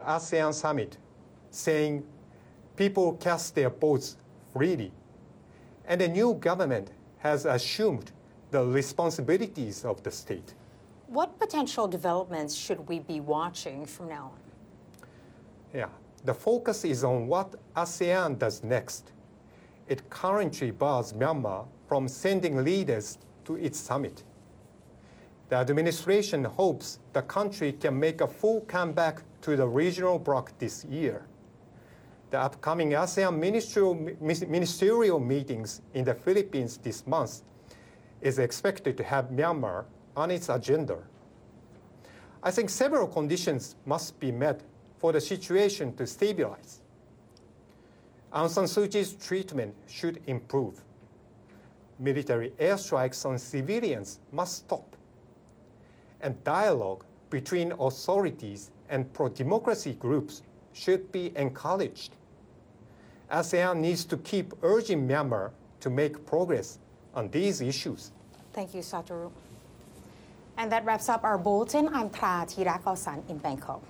ASEAN summit, saying people cast their votes freely, and the new government has assumed the responsibilities of the state. What potential developments should we be watching from now on? Yeah, the focus is on what ASEAN does next. It currently bars Myanmar from sending leaders to its summit. The administration hopes the country can make a full comeback to the regional bloc this year. The upcoming ASEAN ministerial meetings in the Philippines this month is expected to have Myanmar on its agenda. I think several conditions must be met for the situation to stabilize. Aung San Suu Kyi's treatment should improve. Military airstrikes on civilians must stop. And dialogue between authorities and pro-democracy groups should be encouraged. ASEAN needs to keep urging Myanmar to make progress on these issues. Thank you, Satoru. And that wraps up our bulletin. I'm Tra Thirakosan in Bangkok.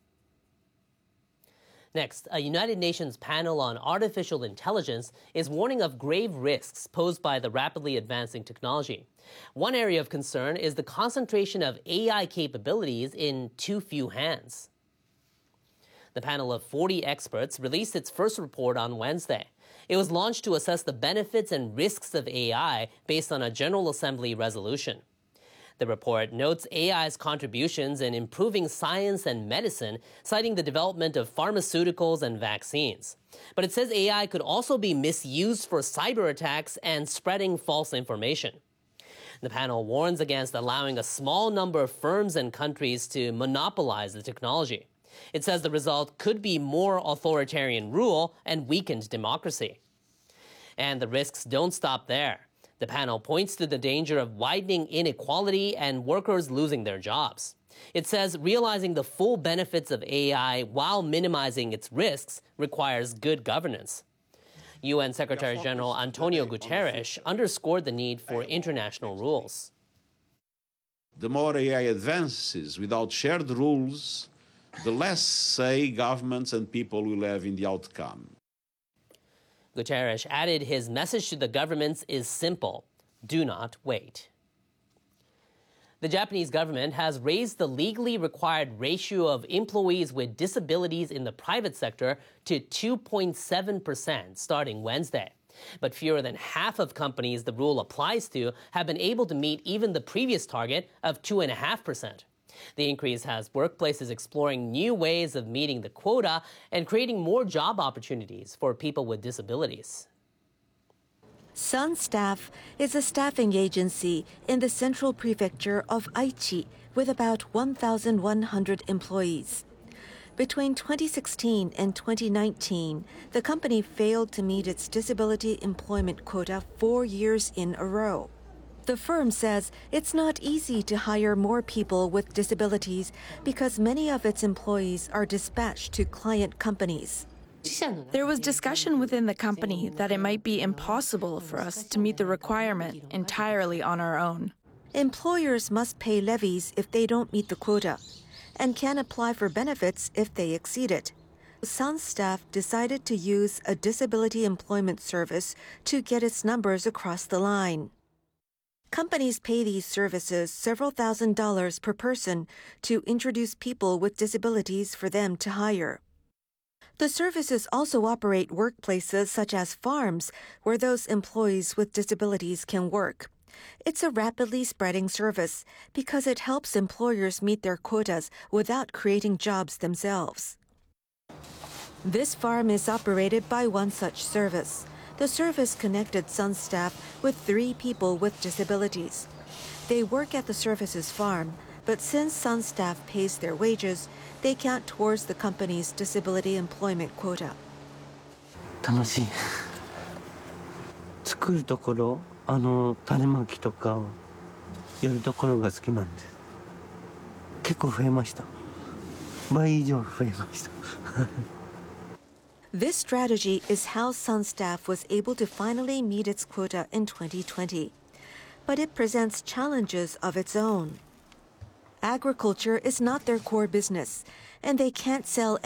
Next, a United Nations panel on artificial intelligence is warning of grave risks posed by the rapidly advancing technology. One area of concern is the concentration of AI capabilities in too few hands. The panel of 40 experts released its first report on Wednesday. It was launched to assess the benefits and risks of AI based on a General Assembly resolution. The report notes AI's contributions in improving science and medicine, citing the development of pharmaceuticals and vaccines. But it says AI could also be misused for cyber attacks and spreading false information. The panel warns against allowing a small number of firms and countries to monopolize the technology. It says the result could be more authoritarian rule and weakened democracy. And the risks don't stop there. The panel points to the danger of widening inequality and workers losing their jobs. It says realizing the full benefits of AI while minimizing its risks requires good governance. UN Secretary General Antonio Guterres underscored the need for international rules. The more AI advances without shared rules, the less say governments and people will have in the outcome. Guterres added his message to the governments is simple: do not wait. The Japanese government has raised the legally required ratio of employees with disabilities in the private sector to 2.7% starting Wednesday. But fewer than half of companies the rule applies to have been able to meet even the previous target of 2.5%. The increase has workplaces exploring new ways of meeting the quota and creating more job opportunities for people with disabilities. SunStaff is a staffing agency in the central prefecture of Aichi with about 1,100 employees. Between 2016 and 2019, the company failed to meet its disability employment quota 4 years in a row. The firm says it's not easy to hire more people with disabilities because many of its employees are dispatched to client companies. There was discussion within the company that it might be impossible for us to meet the requirement entirely on our own. Employers must pay levies if they don't meet the quota and can apply for benefits if they exceed it. SunStaff decided to use a disability employment service to get its numbers across the line. Companies pay these services several $1,000s per person to introduce people with disabilities for them to hire. The services also operate workplaces such as farms where those employees with disabilities can work. It's a rapidly spreading service because it helps employers meet their quotas without creating jobs themselves. This farm is operated by one such service. The service connected SunStaff with 3 people with disabilities. They work at the service's farm, but since SunStaff pays their wages, they count towards the company's disability employment quota. 楽しい。作るところ、種まきとかやるところが好きなんです。結構増えました。倍以上増えました。 This strategy is how SunStaff was able to finally meet its quota in 2020. But it presents challenges of its own. Agriculture is not their core business, and they can't sell